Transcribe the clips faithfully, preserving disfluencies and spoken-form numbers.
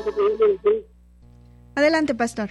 Adelante, pastor.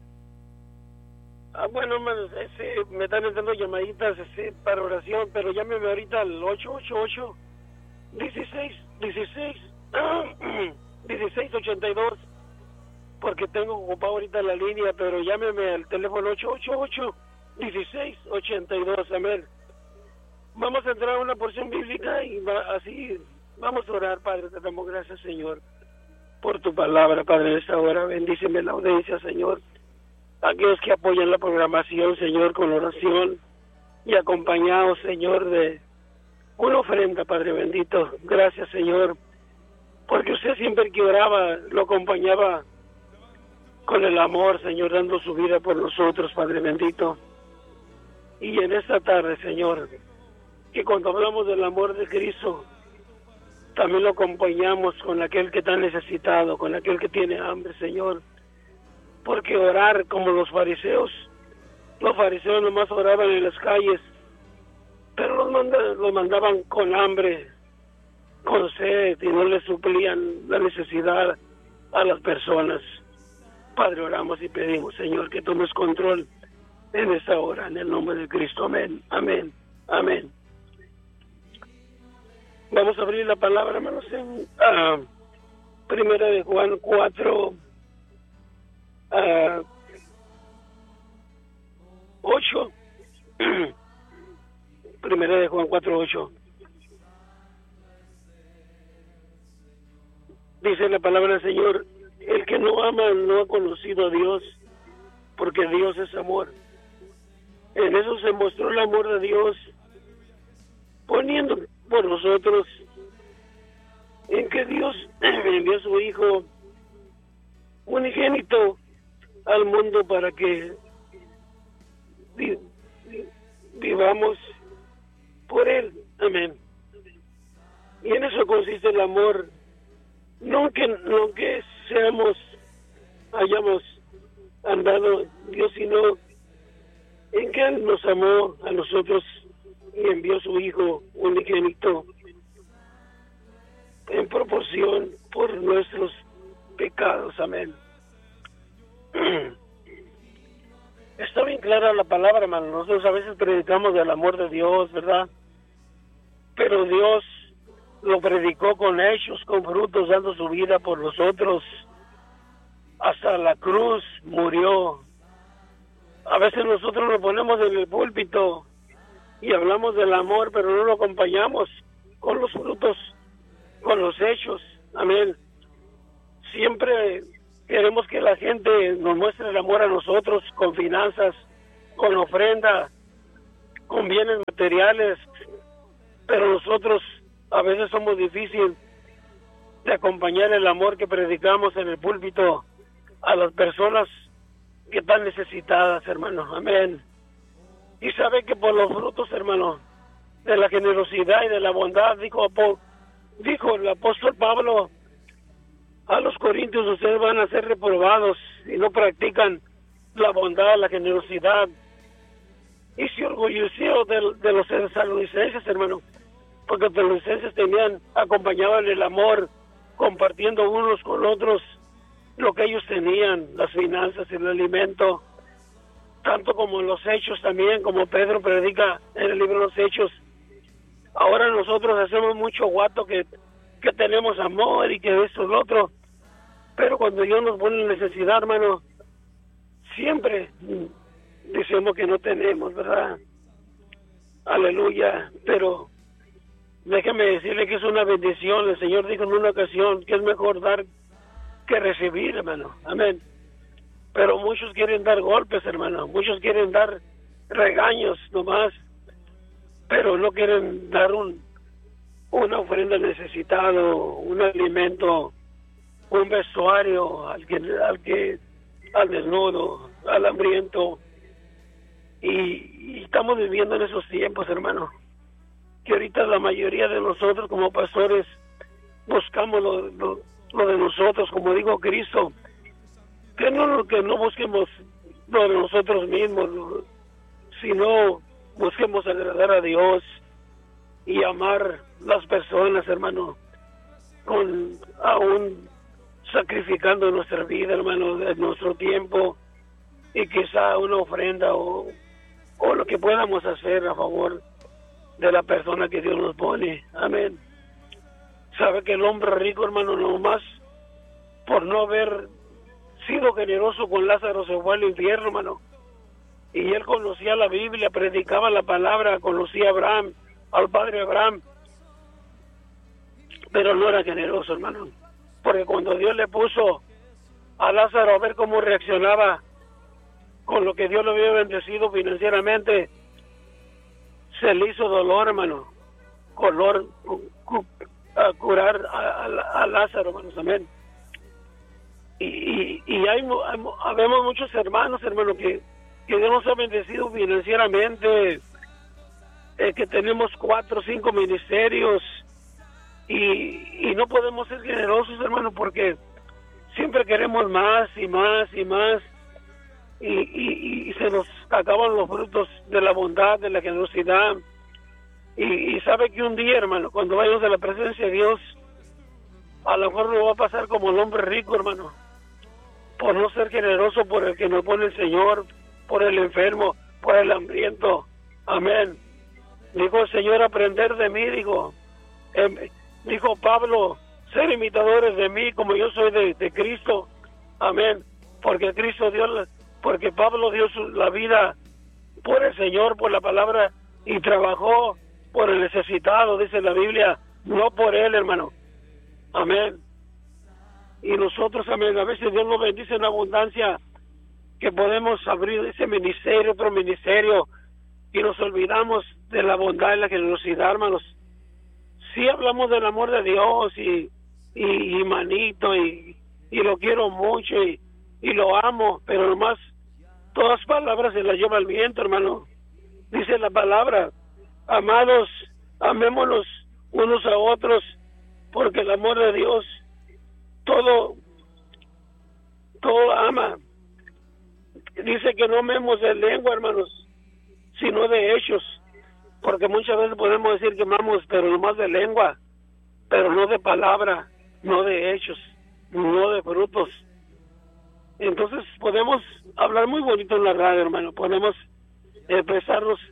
Ah, bueno, hermanos, ese, me están entrando llamaditas ese, para oración, pero llámeme ahorita al ocho ocho ocho, dieciséis, dieciséis, dieciséis ochenta y dos, porque tengo ocupado ahorita la línea, pero llámeme al teléfono ocho ocho ocho, dieciséis ochenta y dos, amén. Vamos a entrar a una porción bíblica y va, así vamos a orar, Padre. Te damos gracias, Señor, por tu palabra, Padre, en esta hora. Bendíceme la audiencia, Señor. Aquellos que apoyan la programación, Señor, con oración y acompañados, Señor, de una ofrenda, Padre bendito. Gracias, Señor, porque usted siempre que oraba lo acompañaba con el amor, Señor, dando su vida por nosotros, Padre bendito. Y en esta tarde, Señor, que cuando hablamos del amor de Cristo, también lo acompañamos con aquel que está necesitado, con aquel que tiene hambre, Señor. Porque orar como los fariseos, los fariseos nomás oraban en las calles, pero los, manda, los mandaban con hambre, con sed, y no les suplían la necesidad a las personas. Padre, oramos y pedimos, Señor, que tomes control en esta hora, en el nombre de Cristo. Amén, amén, amén. Vamos a abrir la palabra, hermanos, en uh, Primera de Juan cuatro, Uh, ocho. Primera de Juan cuatro ocho. Dice la palabra del Señor: el que no ama no ha conocido a Dios, porque Dios es amor. En eso se mostró el amor de Dios, poniendo por nosotros, en que Dios envió a su Hijo unigénito al mundo para que vi, vi, vivamos por Él. Amén. Y en eso consiste el amor, no que, no que seamos, hayamos andado Dios, sino en que Él nos amó a nosotros y envió a su Hijo unigénito en proporción por nuestros pecados. Amén. Está bien clara la palabra, hermano. Nosotros a veces predicamos del amor de Dios, ¿verdad? Pero Dios lo predicó con hechos, con frutos, dando su vida por nosotros. Hasta la cruz murió. A veces nosotros nos ponemos en el púlpito y hablamos del amor, pero no lo acompañamos con los frutos, con los hechos. Amén. Siempre queremos que la gente nos muestre el amor a nosotros con finanzas, con ofrenda, con bienes materiales, pero nosotros a veces somos difíciles de acompañar el amor que predicamos en el púlpito a las personas que están necesitadas, hermano. Amén. Y sabe que por los frutos, hermano, de la generosidad y de la bondad, dijo, dijo el apóstol Pablo a los corintios: ustedes van a ser reprobados y no practican la bondad, la generosidad. Y se orgulleció de, de los tesalonicenses, hermano, porque los tesalonicenses tenían, acompañaban el amor, compartiendo unos con otros lo que ellos tenían, las finanzas, el alimento, tanto como en los hechos también, como Pedro predica en el libro de los Hechos. Ahora nosotros hacemos mucho guato que, que tenemos amor y que esto y lo otro, pero cuando Dios nos pone en necesidad, hermano, siempre decimos que no tenemos, ¿verdad? Aleluya. Pero déjeme decirle que es una bendición. El Señor dijo en una ocasión que es mejor dar que recibir, hermano. Amén. Pero muchos quieren dar golpes, hermano. Muchos quieren dar regaños nomás, pero no quieren dar un una ofrenda al necesitado, un alimento, un vestuario al que, al que, al desnudo, al hambriento. Y, y estamos viviendo en esos tiempos, hermano, que ahorita la mayoría de nosotros como pastores buscamos lo, lo, lo de nosotros, como dijo Cristo, que no, que no busquemos lo de nosotros mismos, sino busquemos agradar a Dios y amar las personas, hermano, con aún sacrificando nuestra vida, hermano, de nuestro tiempo, y quizá una ofrenda o, o lo que podamos hacer a favor de la persona que Dios nos pone. Amén. Sabe que el hombre rico, hermano, nomás por no haber sido generoso con Lázaro se fue al infierno, hermano. Y él conocía la Biblia, predicaba la palabra, conocía a Abraham, al padre Abraham, pero no era generoso, hermano. Porque cuando Dios le puso a Lázaro a ver cómo reaccionaba con lo que Dios le había bendecido financieramente, se le hizo dolor, hermano, color, cu, cu, a curar a, a, a Lázaro, hermanos, amén. Y, y, y hay, hay, habemos muchos hermanos, hermano, que, que Dios nos ha bendecido financieramente, eh, que tenemos cuatro o cinco ministerios, y, y no podemos ser generosos, hermano, porque siempre queremos más y más y más, y, y, y se nos acaban los frutos de la bondad, de la generosidad. Y, y sabe que un día, hermano, cuando vayamos a la presencia de Dios, a lo mejor nos va a pasar como el hombre rico, hermano, por no ser generoso por el que nos pone el Señor, por el enfermo, por el hambriento. Amén. Dijo el Señor, aprender de mí, digo, eh, dijo Pablo, ser imitadores de mí como yo soy de, de Cristo. Amén. Porque Cristo dio, porque Pablo dio su, la vida por el Señor, por la palabra, y trabajó por el necesitado, dice la Biblia, no por él, hermano. Amén. Y nosotros, amén, a veces Dios nos bendice en abundancia, que podemos abrir ese ministerio, otro ministerio, y nos olvidamos de la bondad y la generosidad, hermanos. Sí hablamos del amor de Dios, y, y, y manito, y, y lo quiero mucho, y, y lo amo, pero nomás todas palabras se las lleva el viento, hermano. Dice la palabra, amados, amémonos unos a otros, porque el amor de Dios todo todo ama. Dice que no amemos de lengua, hermanos, sino de hechos, porque muchas veces podemos decir que amamos, pero nomás de lengua, pero no de palabra, no de hechos, no de frutos. Entonces podemos hablar muy bonito en la radio, hermano, podemos expresarnos.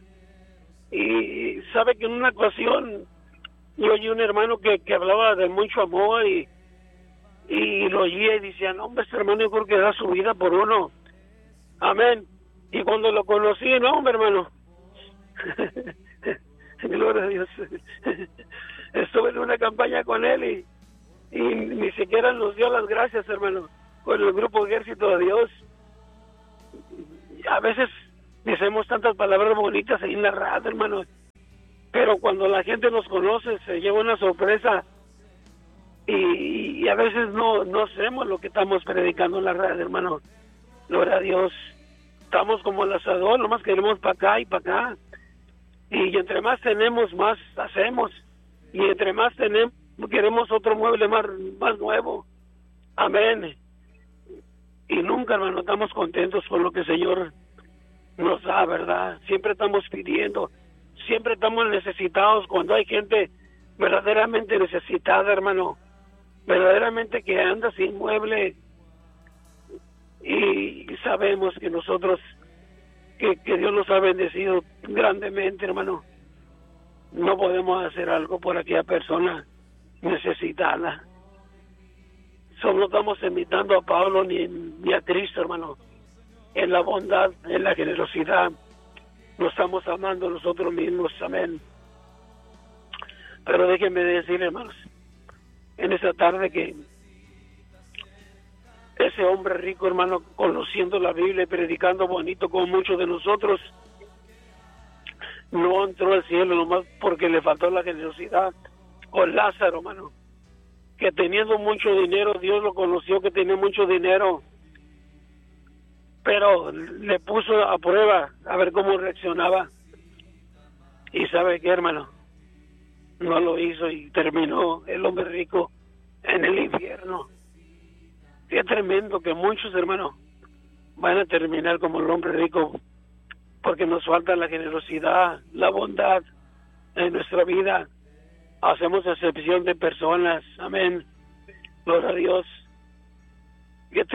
Y sabe que en una ocasión yo oí un hermano que, que hablaba de mucho amor, y y lo oía y decía, no, hombre, este hermano yo creo que da su vida por uno. Amén. Y cuando lo conocí, no, hombre, hermano, gloria a Dios, estuve en una campaña con él, y, y ni siquiera nos dio las gracias, hermano, con el grupo Ejército de Dios. A veces decimos tantas palabras bonitas ahí en la radio, hermano, pero cuando la gente nos conoce se lleva una sorpresa, y, y a veces no no hacemos lo que estamos predicando en la radio, hermano. Gloria a Dios. Estamos como el asador, nomás queremos para acá y para acá, y entre más tenemos, más hacemos, y entre más tenemos, queremos otro mueble más, más nuevo. Amén. Y nunca, hermano, estamos contentos con lo que el Señor nos da, ¿verdad? Siempre estamos pidiendo, siempre estamos necesitados, cuando hay gente verdaderamente necesitada, hermano, verdaderamente que anda sin mueble, y sabemos que nosotros, que, que Dios nos ha bendecido grandemente, hermano, no podemos hacer algo por aquella persona necesitada. Solo estamos imitando a Pablo ni, ni a Cristo, hermano, en la bondad, en la generosidad. Nos estamos amando nosotros mismos, amén. Pero déjenme decir, hermanos, en esta tarde, que ese hombre rico, hermano, conociendo la Biblia y predicando bonito como muchos de nosotros, no entró al cielo nomás porque le faltó la generosidad. Con Lázaro, hermano, que teniendo mucho dinero, Dios lo conoció que tenía mucho dinero, pero le puso a prueba a ver cómo reaccionaba. Y sabe qué, hermano, no lo hizo, y terminó el hombre rico en el infierno. Qué tremendo que muchos, hermanos, van a terminar como el hombre rico, porque nos falta la generosidad, la bondad en nuestra vida. Hacemos excepción de personas, amén, gloria a Dios.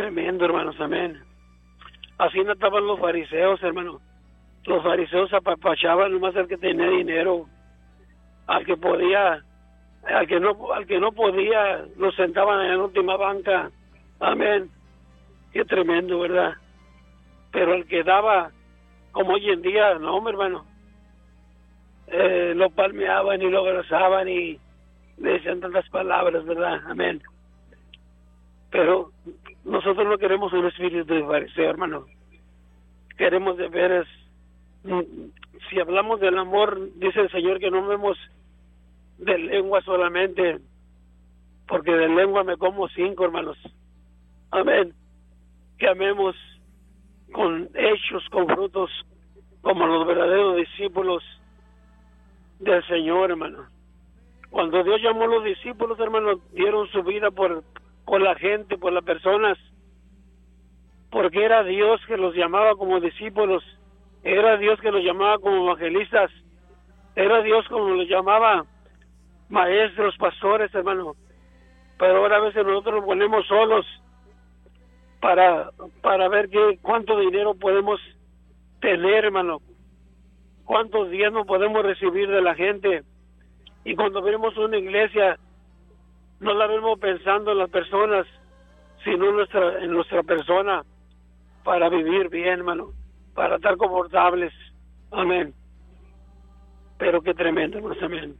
tremendo, hermanos, amén. Así no estaban los fariseos, hermano. Los fariseos apapachaban nomás al que tenía dinero, al que podía, al que no, al que no podía, lo sentaban en la última banca, amén. Qué tremendo, ¿verdad? Pero el que daba, como hoy en día, no, mi hermano, eh, lo palmeaban y lo abrazaban y le decían tantas palabras, ¿verdad? Amén. Pero nosotros no queremos un espíritu de fariseo, hermano. Queremos de veras, si hablamos del amor, dice el Señor que no vemos de lengua solamente, porque de lengua me como cinco, hermanos. Amén. Que amemos con hechos, con frutos, como los verdaderos discípulos del Señor, hermano. Cuando Dios llamó a los discípulos, hermano, dieron su vida por, por la gente, por las personas, porque era Dios que los llamaba como discípulos, era Dios que los llamaba como evangelistas, era Dios como los llamaba maestros, pastores, hermano. Pero ahora a veces nosotros nos ponemos solos para para ver qué cuánto dinero podemos tener, hermano, cuántos días no podemos recibir de la gente. Y cuando vemos una iglesia, no la vemos pensando en las personas, sino en nuestra, en nuestra persona, para vivir bien, hermano, para estar confortables. Amén. Pero qué tremendo, hermanos, amén.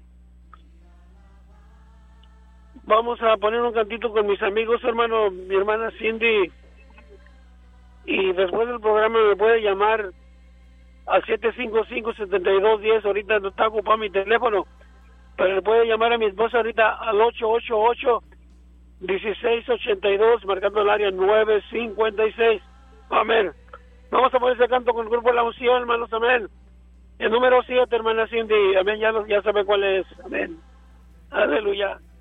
Vamos a poner un cantito con mis amigos, hermano, mi hermana Cindy, y después del programa me puede llamar al siete cinco cinco, siete dos uno cero. Ahorita no está ocupado mi teléfono, pero le puede llamar a mi esposa ahorita al ocho ocho ocho, uno seis ocho dos, marcando el área nueve cinco seis. Amén. Vamos a poner ese canto con el grupo de la unción, hermanos, amén. El número siete, hermana Cindy, amén, ya, ya sabe cuál es, amén. Aleluya.